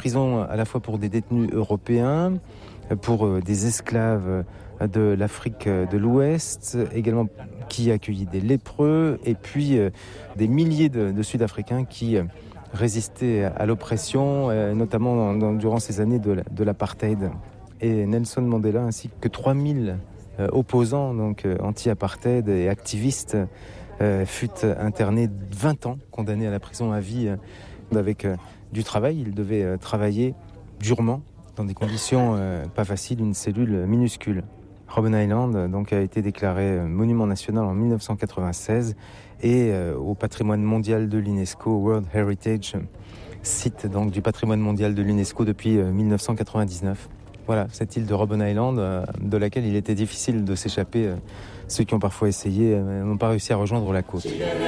prison à la fois pour des détenus européens, pour des esclaves de l'Afrique de l'Ouest, également qui accueillit des lépreux, et puis des milliers de Sud-Africains qui résistaient à l'oppression, notamment durant ces années de l'apartheid. Et Nelson Mandela, ainsi que 3000 opposants donc anti-apartheid et activistes, fut interné 20 ans, condamné à la prison à vie avec du travail. Il devait travailler durement dans des conditions pas faciles, une cellule minuscule. Robben Island donc, a été déclaré monument national en 1996 et au patrimoine mondial de l'UNESCO, World Heritage Site donc, du patrimoine mondial de l'UNESCO depuis 1999. Voilà, cette île de Robben Island, de laquelle il était difficile de s'échapper. Ceux qui ont parfois essayé n'ont pas réussi à rejoindre la côte.